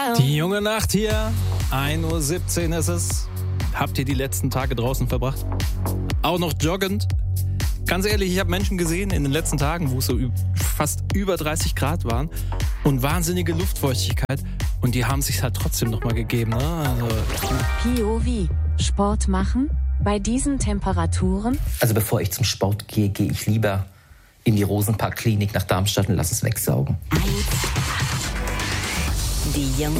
Die junge Nacht hier, 1:17 Uhr ist es. Habt ihr die letzten Tage draußen verbracht? Auch noch joggend? Ganz ehrlich, ich habe Menschen gesehen in den letzten Tagen, wo es so fast über 30 Grad waren und wahnsinnige Luftfeuchtigkeit. Und die haben es sich halt trotzdem nochmal gegeben. Ne? Also, POV. Sport machen? Bei diesen Temperaturen? Also bevor ich zum Sport gehe, gehe ich lieber in die Rosenpark-Klinik nach Darmstadt und lasse es wegsaugen. Die junge